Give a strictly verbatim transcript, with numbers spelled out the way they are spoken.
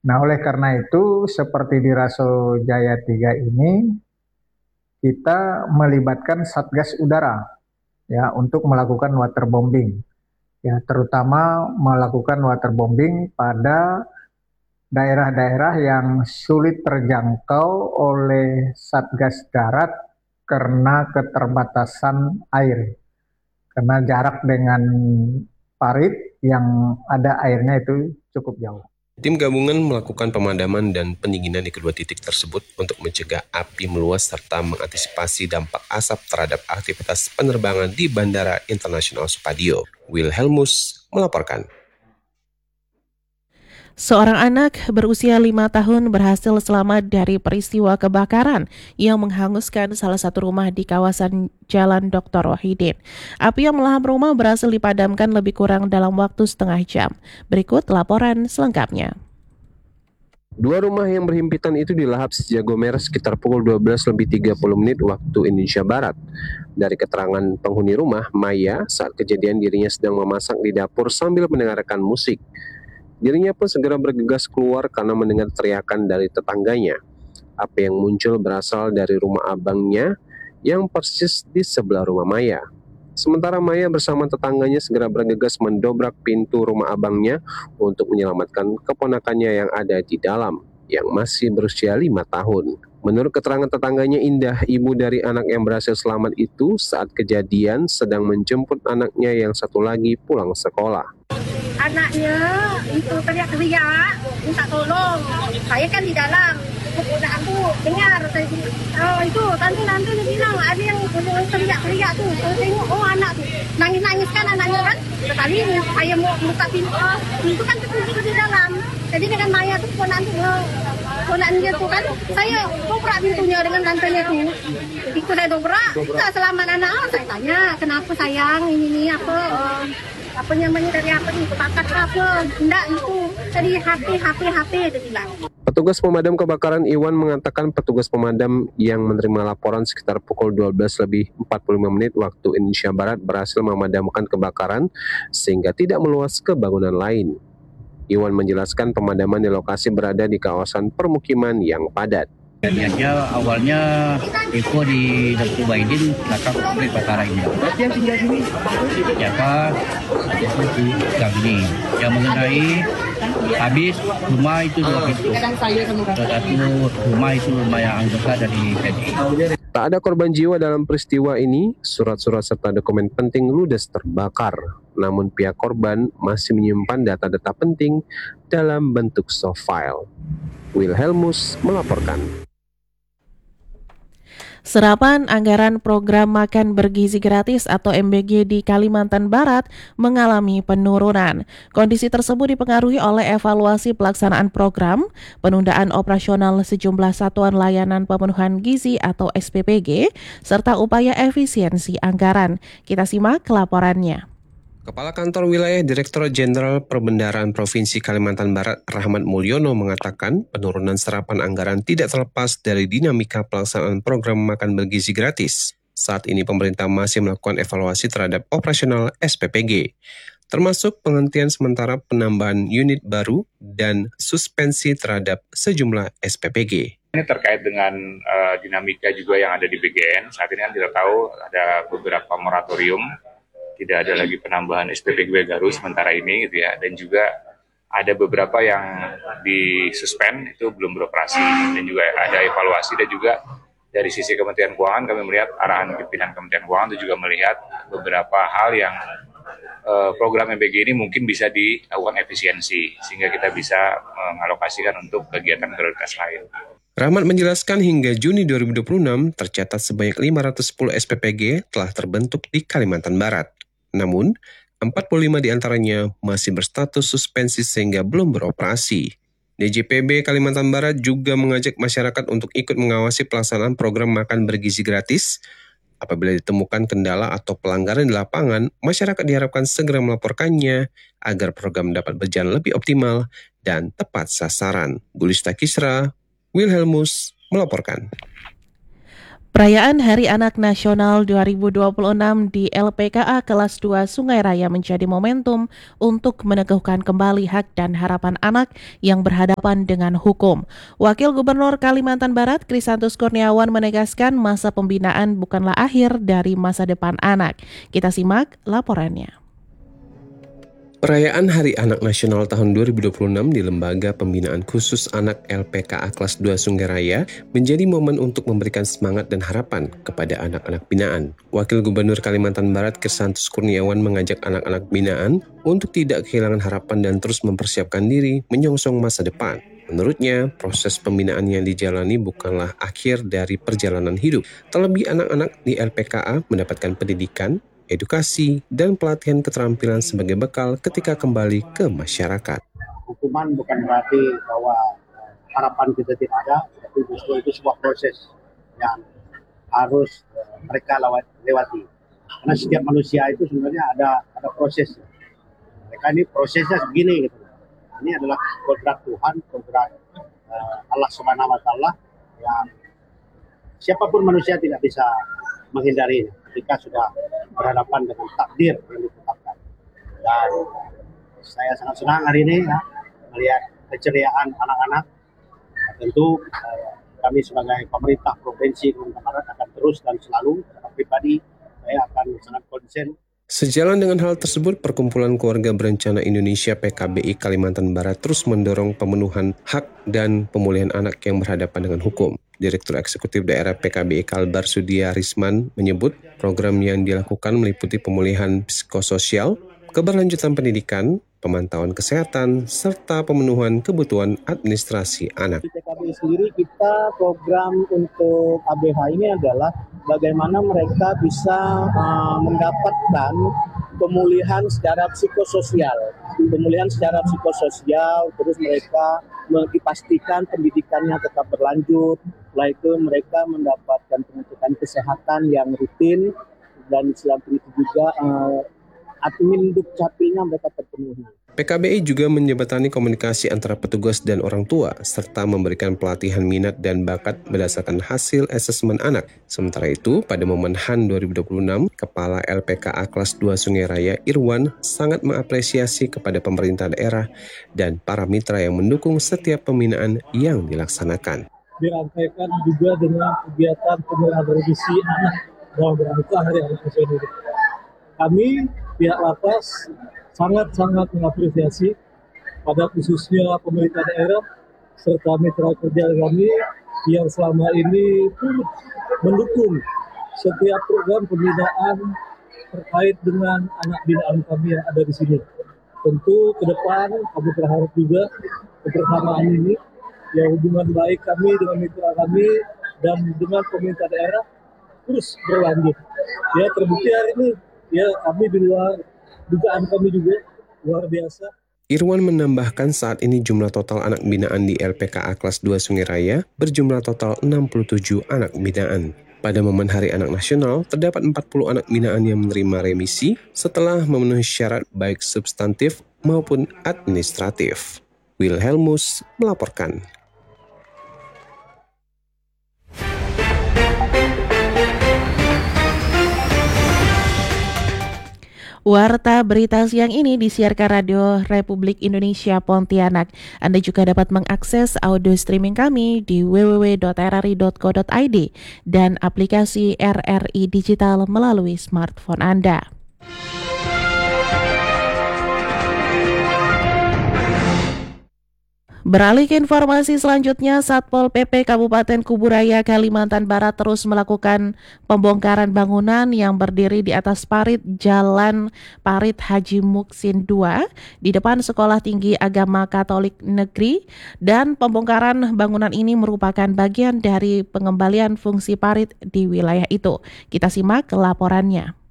Nah, oleh karena itu, seperti di Raso Jaya tiga ini, kita melibatkan Satgas Udara ya untuk melakukan waterbombing. Ya, terutama melakukan waterbombing pada daerah-daerah yang sulit terjangkau oleh Satgas Darat karena keterbatasan air. Karena jarak dengan parit yang ada airnya itu cukup jauh. Tim gabungan melakukan pemadaman dan pendinginan di kedua titik tersebut untuk mencegah api meluas serta mengantisipasi dampak asap terhadap aktivitas penerbangan di Bandara Internasional Supadio. Wilhelmus melaporkan. Seorang anak berusia lima tahun berhasil selamat dari peristiwa kebakaran yang menghanguskan salah satu rumah di kawasan Jalan Doktor Wahidin. Api yang melahap rumah berhasil dipadamkan lebih kurang dalam waktu setengah jam. Berikut laporan selengkapnya. Dua rumah yang berhimpitan itu dilahap si jago merah sekitar pukul dua belas lebih tiga puluh menit waktu Indonesia Barat. Dari keterangan penghuni rumah, Maya, saat kejadian dirinya sedang memasak di dapur sambil mendengarkan musik. Dirinya pun segera bergegas keluar karena mendengar teriakan dari tetangganya. Api yang muncul berasal dari rumah abangnya yang persis di sebelah rumah Maya. Sementara Maya bersama tetangganya segera bergegas mendobrak pintu rumah abangnya untuk menyelamatkan keponakannya yang ada di dalam, yang masih berusia lima tahun. Menurut keterangan tetangganya Indah, ibu dari anak yang berhasil selamat itu saat kejadian sedang menjemput anaknya yang satu lagi pulang sekolah. Anaknya itu teriak-teriak minta tolong. Saya kan di dalam. Udah aku dengar saya, oh itu tante tante dia bilang ada yang teriak-teriak tuh. Saya tengok oh anak tuh nangis-nangis kan anaknya kan. Sekali saya mau buka pintu, oh, pintu kan terkunci di dalam. Jadi dengan Maya tuh ponan tuh ponan dia tuh kan saya dobrak pintunya dengan tantenya tuh. Itu saya dobrak, kita selamat anak. Saya tanya kenapa sayang ini ini apa? Uh, apa namanya dari apa nih kebakar apa enggak itu tadi H P H P H P dia bilang. Petugas pemadam kebakaran Iwan mengatakan petugas pemadam yang menerima laporan sekitar pukul dua belas lebih empat puluh lima menit waktu Indonesia Barat berhasil memadamkan kebakaran sehingga tidak meluas ke bangunan lain. Iwan menjelaskan pemadaman di lokasi berada di kawasan permukiman yang padat. Kejadiannya awalnya Eko di Doktor Wahidin belakang komplek Batara Indah. Yang tinggal sini jaga itu gang ini. Yang mengenai habis rumah itu dua pintu. Satu rumah itu rumah yang anggota dari P D I. Tak ada korban jiwa dalam peristiwa ini. Surat-surat serta dokumen penting ludes terbakar. Namun pihak korban masih menyimpan data-data penting dalam bentuk soft file. Wilhelmus melaporkan. Serapan anggaran program makan bergizi gratis atau M B G di Kalimantan Barat mengalami penurunan. Kondisi tersebut dipengaruhi oleh evaluasi pelaksanaan program, penundaan operasional sejumlah satuan layanan pemenuhan gizi atau S P P G, serta upaya efisiensi anggaran. Kita simak laporannya. Kepala Kantor Wilayah Direktorat Jenderal Perbendaharaan Provinsi Kalimantan Barat, Rahmat Mulyono, mengatakan penurunan serapan anggaran tidak terlepas dari dinamika pelaksanaan program makan bergizi gratis. Saat ini pemerintah masih melakukan evaluasi terhadap operasional S P P G, termasuk penghentian sementara penambahan unit baru dan suspensi terhadap sejumlah S P P G. Ini terkait dengan uh, dinamika juga yang ada di B G N. Saat ini kan kita tahu ada beberapa moratorium. Tidak ada lagi penambahan S P P G baru sementara ini gitu ya, dan juga ada beberapa yang disuspend itu belum beroperasi, dan juga ada evaluasi, dan juga dari sisi Kementerian Keuangan kami melihat arahan pimpinan Kementerian Keuangan itu juga melihat beberapa hal yang eh, program M B G ini mungkin bisa dilakukan efisiensi sehingga kita bisa mengalokasikan untuk kegiatan prioritas lain. Rahmat menjelaskan hingga Juni dua ribu dua puluh enam tercatat sebanyak lima ratus sepuluh S P P G telah terbentuk di Kalimantan Barat. Namun, empat puluh lima diantaranya masih berstatus suspensi sehingga belum beroperasi. D J P B Kalimantan Barat juga mengajak masyarakat untuk ikut mengawasi pelaksanaan program makan bergizi gratis. Apabila ditemukan kendala atau pelanggaran di lapangan, masyarakat diharapkan segera melaporkannya agar program dapat berjalan lebih optimal dan tepat sasaran. Gulista Kisra, Wilhelmus melaporkan. Perayaan Hari Anak Nasional dua ribu dua puluh enam di L P K A Kelas dua Sungai Raya menjadi momentum untuk meneguhkan kembali hak dan harapan anak yang berhadapan dengan hukum. Wakil Gubernur Kalimantan Barat, Krisantus Kurniawan menegaskan masa pembinaan bukanlah akhir dari masa depan anak. Kita simak laporannya. Perayaan Hari Anak Nasional tahun dua ribu dua puluh enam di Lembaga Pembinaan Khusus Anak L P K A Kelas dua Sungai Raya menjadi momen untuk memberikan semangat dan harapan kepada anak-anak binaan. Wakil Gubernur Kalimantan Barat Krisantus Kurniawan mengajak anak-anak binaan untuk tidak kehilangan harapan dan terus mempersiapkan diri menyongsong masa depan. Menurutnya, proses pembinaan yang dijalani bukanlah akhir dari perjalanan hidup. Terlebih anak-anak di L P K A mendapatkan pendidikan, edukasi, dan pelatihan keterampilan sebagai bekal ketika kembali ke masyarakat. Hukuman bukan berarti bahwa harapan kita tidak ada, tapi justru itu sebuah proses yang harus mereka lewati. Karena setiap manusia itu sebenarnya ada ada proses. Mereka ini prosesnya begini gitu. Ini adalah kodrat Tuhan, kodrat uh, Allah Subhanahu Wa Taala yang siapapun manusia tidak bisa menghindarinya ketika sudah berhadapan dengan takdir yang ditetapkan. Dan saya sangat senang hari ini ya, melihat keceriaan anak-anak. Tentu eh, kami sebagai pemerintah Provinsi Kalimantan Barat akan terus dan selalu, secara pribadi saya akan sangat konsen. Sejalan dengan hal tersebut, Perkumpulan Keluarga Berencana Indonesia P K B I Kalimantan Barat terus mendorong pemenuhan hak dan pemulihan anak yang berhadapan dengan hukum. Direktur Eksekutif Daerah P K B I Kalbar Sudia Risman menyebut program yang dilakukan meliputi pemulihan psikososial, keberlanjutan pendidikan, pemantauan kesehatan, serta pemenuhan kebutuhan administrasi anak. Di P K B I sendiri kita program untuk A B H ini adalah bagaimana mereka bisa uh, mendapatkan pemulihan secara psikososial. Pemulihan secara psikososial, terus mereka dipastikan pendidikannya tetap berlanjut. Setelah itu mereka mendapatkan pengecekan kesehatan yang rutin dan selain itu juga uh, admin dukcapilnya mereka terpenuhi. P K B I juga menjembatani komunikasi antara petugas dan orang tua, serta memberikan pelatihan minat dan bakat berdasarkan hasil asesmen anak. Sementara itu, pada momen H A N dua ribu dua puluh enam, Kepala L P K A Kelas dua Sungai Raya Irwan sangat mengapresiasi kepada pemerintah daerah dan para mitra yang mendukung setiap pembinaan yang dilaksanakan. Dirangkaikan juga dengan kegiatan pemilihan revisi anak dalam rangka Hari Anak Nasional. Kami pihak lapas sangat-sangat mengapresiasi pada khususnya pemerintah daerah serta mitra kerja kami yang selama ini turut mendukung setiap program pembinaan terkait dengan anak binaan kami yang ada di sini. Tentu ke depan kami berharap juga kebersamaan ini, ya hubungan baik kami dengan mitra kami dan dengan pemerintah daerah terus berlanjut. Ya terbukti hari ini, ya kami di luar dugaan kami juga luar biasa. Irwan menambahkan saat ini jumlah total anak binaan di L P K A Kelas dua Sungai Raya berjumlah total enam puluh tujuh anak binaan. Pada momen Hari Anak Nasional, terdapat empat puluh anak binaan yang menerima remisi setelah memenuhi syarat baik substantif maupun administratif. Wilhelmus melaporkan. Warta berita siang ini disiarkan Radio Republik Indonesia Pontianak. Anda juga dapat mengakses audio streaming kami di w w w dot r r i dot co dot i d dan aplikasi R R I Digital melalui smartphone Anda. Beralih ke informasi selanjutnya, Satpol P P Kabupaten Kuburaya, Kalimantan Barat terus melakukan pembongkaran bangunan yang berdiri di atas parit Jalan Parit Haji Muksin dua di depan Sekolah Tinggi Agama Katolik Negeri, dan pembongkaran bangunan ini merupakan bagian dari pengembalian fungsi parit di wilayah itu. Kita simak laporannya.